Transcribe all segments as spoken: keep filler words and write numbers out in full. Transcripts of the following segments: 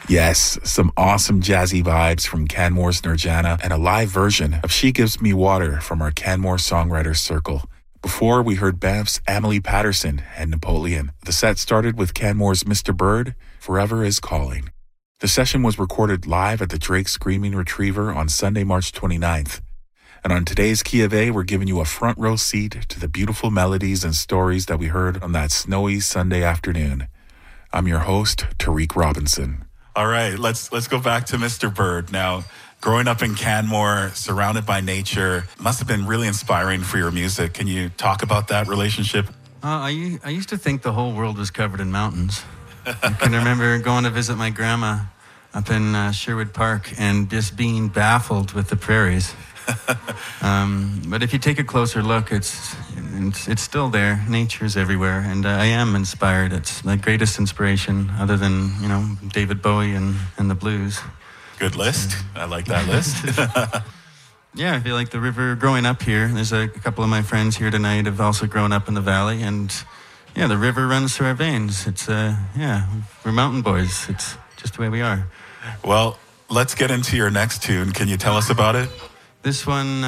Yes, some awesome jazzy vibes from Canmore's Nurjana and a live version of She Gives Me Water from our Canmore Songwriters Circle. Before, we heard Banff's Emily Patterson and Napoleon. The set started with Canmore's Mister Bird, Forever Is Calling. The session was recorded live at the Drake Screaming Retriever on Sunday, March twenty-ninth. And on today's Key of A, we're giving you a front row seat to the beautiful melodies and stories that we heard on that snowy Sunday afternoon. I'm your host, Tariq Robinson. All right, let's let's go back to Mister Bird. Now, growing up in Canmore, surrounded by nature, must have been really inspiring for your music. Can you talk about that relationship? Uh, I, I used to think the whole world was covered in mountains. I can remember going to visit my grandma up in uh, Sherwood Park and just being baffled with the prairies. um, but if you take a closer look, it's it's, it's still there. Nature's everywhere, and uh, I am inspired. It's my greatest inspiration, other than, you know, David Bowie and, and the blues. Good list. I like that list. Yeah, I feel like the river, growing up here, there's a, a couple of my friends here tonight have also grown up in the valley, and yeah, the river runs through our veins. It's, uh, yeah, we're mountain boys. It's just the way we are. Well, let's get into your next tune. Can you tell us about it? This one,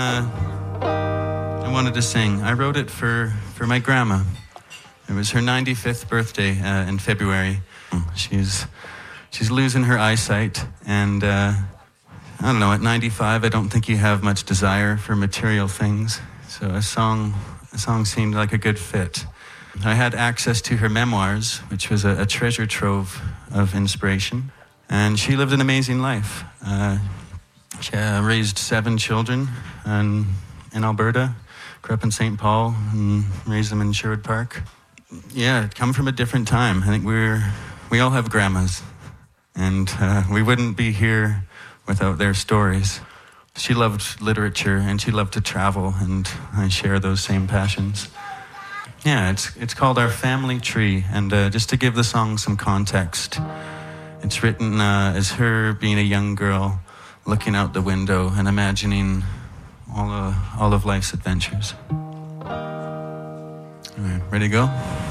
uh, I wanted to sing. I wrote it for, for my grandma. It was her ninety-fifth birthday uh, in February. She's she's losing her eyesight, and uh, I don't know, at ninety-five, I don't think you have much desire for material things. So a song, a song seemed like a good fit. I had access to her memoirs, which was a, a treasure trove of inspiration, and she lived an amazing life. Uh, She uh, raised seven children in, in Alberta, grew up in Saint Paul, and raised them in Sherwood Park. Yeah, come from a different time. I think we're we all have grandmas, and uh, we wouldn't be here without their stories. She loved literature, and she loved to travel, and I share those same passions. Yeah, it's it's called Our Family Tree, and uh, just to give the song some context, it's written uh, as her being a young girl, looking out the window and imagining all of, all of life's adventures. All right, ready to go?